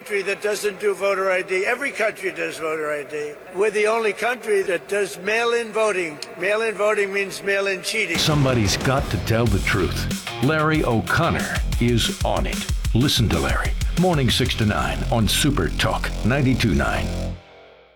country that doesn't do voter ID. Every country does voter ID. We're the only country that does mail-in voting. Mail-in voting means mail-in cheating. Somebody's got to tell the truth. Larry O'Connor is on it. Listen to Larry. Morning 6 to 9 on Super Talk 92.9.